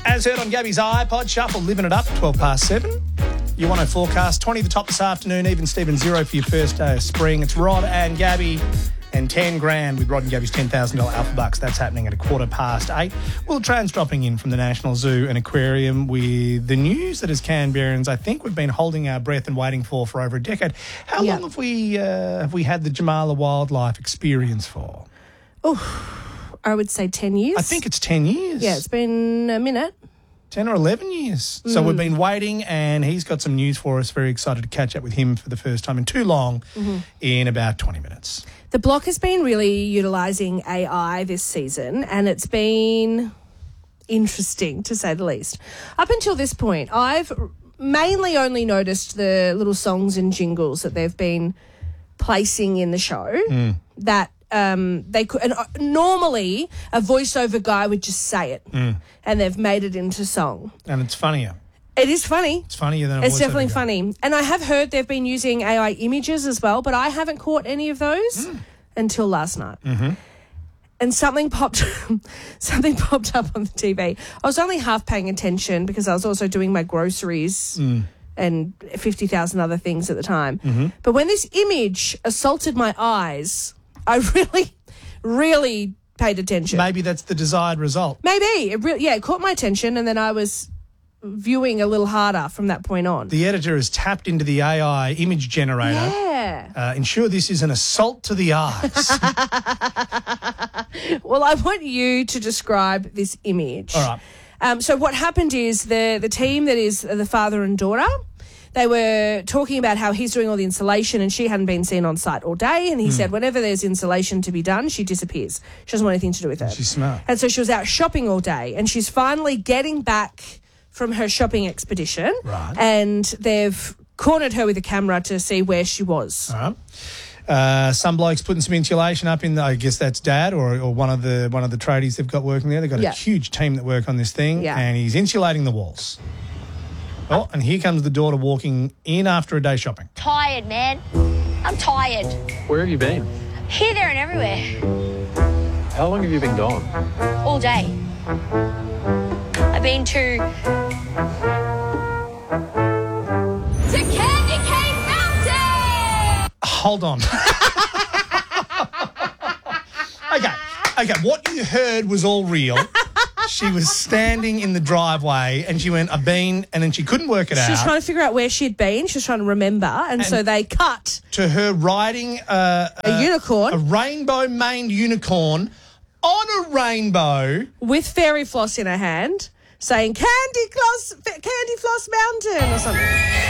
As heard on Gabby's iPod Shuffle, living it up, 12 past 7. You want to forecast 20 the top this afternoon, even Steven 0 for your first day of spring. It's Rod and Gabby and 10 grand with Rod and Gabby's $10,000 Alpha Bucks. That's happening at 8:15. Will Tran's dropping in from the National Zoo and Aquarium with the news that as Canberrans, I think we've been holding our breath and waiting for over a decade. How long have we had the Jamala Wildlife Experience for? Oh, I would say 10 years. I think it's 10 years. Yeah, it's been a minute. 10 or 11 years. So we've been waiting, and he's got some news for us. Very excited to catch up with him for the first time in too long in about 20 minutes. The block has been really utilising AI this season, and it's been interesting, to say the least. Up until this point, I've mainly only noticed the little songs and jingles that they've been placing in the show that they could, and normally a voiceover guy would just say it, and they've made it into song. And it's funnier. It is funny. It's funnier than a It's voiceover definitely guy. funny. And I have heard they've been using AI images as well, but I haven't caught any of those until last night. And something popped up on the TV. I was only half paying attention because I was also doing my groceries and 50,000 other things at the time. But when this image assaulted my eyes, I really, really paid attention. Maybe that's the desired result. Maybe. It caught my attention, and then I was viewing a little harder from that point on. The editor has tapped into the AI image generator. Yeah. Ensure this is an assault to the eyes. Well, I want you to describe this image. All right. So what happened is the team that is the father and daughter, they were talking about how he's doing all the insulation and she hadn't been seen on site all day. And he said whenever there's insulation to be done, she disappears. She doesn't want anything to do with it. She's smart. And so she was out shopping all day, and she's finally getting back from her shopping expedition. Right. And they've cornered her with a camera to see where she was. All right. Some bloke's putting some insulation up in I guess that's Dad or one of the tradies they've got working there. They've got a huge team that work on this thing, and he's insulating the walls. Oh, and here comes the daughter walking in after a day shopping. Tired, man. I'm tired. Where have you been? Here, there and everywhere. How long have you been gone? All day. I've been to Candy Cane Mountain! Hold on. Okay, what you heard was all real. She was standing in the driveway and she went, I've been, and then she couldn't work it out. She was trying to figure out where she'd been. She was trying to remember. And so they cut to her riding a unicorn. A rainbow-maned unicorn on a rainbow. With fairy floss in her hand, saying, Candy Floss Mountain or something.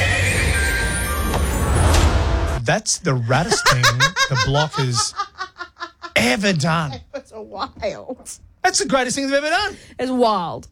That's the raddest thing the block has ever done. That's wild. That's the greatest thing they've ever done. It's wild.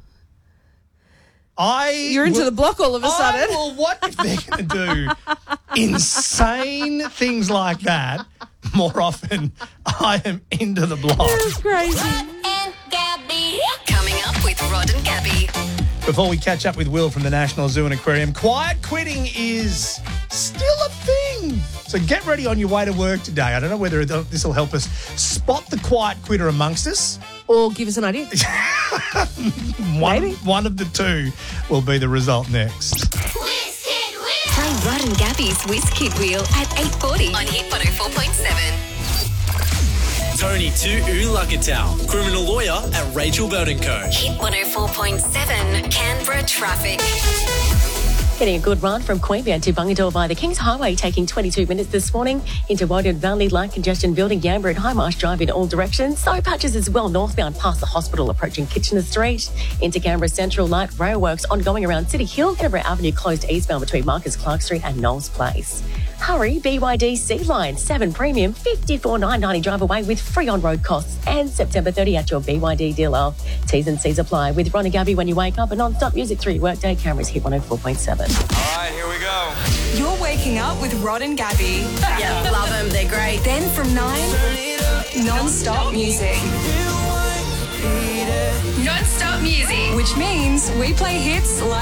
You're into the block all of a sudden. Well, what if they're going to do insane things like that more often? I am into the block. That's crazy. Rod and Gabby. Coming up with Rod and Gabby. Before we catch up with Will from the National Zoo and Aquarium, quiet quitting is still a thing. So get ready on your way to work today. I don't know whether this will help us spot the quiet quitter amongst us. Or give us an idea. Maybe. One of the two will be the result next. Whiz Kid Wheel. Play Rod and Gabby's Whiz Kid Wheel at 8:40 on Hit 104.7. Tony to Ulagatal, criminal lawyer at Rachel Burton Co. Hit 104.7 Canberra traffic. Getting a good run from Queanbeyan to Bungendore via the Kings Highway, taking 22 minutes this morning into Wodin Valley, light congestion building Yamba and High Marsh Drive in all directions. So patches as well northbound past the hospital approaching Kitchener Street. Into Canberra Central, light rail works ongoing around City Hill. Canberra Avenue closed eastbound between Marcus Clark Street and Knowles Place. Hurry, BYD Sea Line 7 Premium, $54,990 drive away with free on-road costs. And September 30 at your BYD dealer. T's and C's apply with Ron and Gabby when you wake up, and non-stop music through your workday. Cameras Hit 104.7. All right, here we go. You're waking up with Rod and Gabby. Yeah, love them. They're great. Then from 9, non-stop music. Non-stop music. Which means we play hits like